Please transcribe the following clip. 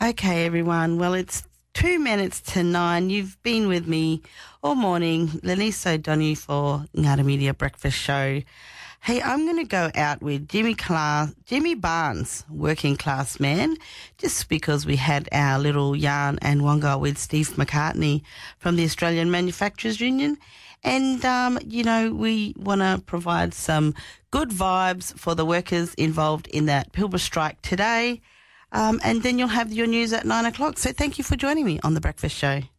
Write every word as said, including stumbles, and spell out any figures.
Okay, everyone. Well, it's two minutes to nine. You've been with me all morning, Lenise O'Donoghue for Ngata Media Breakfast Show. Hey, I'm going to go out with Jimmy Class, Jimmy Barnes, Working Class Man, just because we had our little yarn and wonga with Steve McCartney from the Australian Manufacturers Union. And, um, you know, we want to provide some good vibes for the workers involved in that Pilbara strike today. Um, and then you'll have your news at nine o'clock. So thank you for joining me on The Breakfast Show.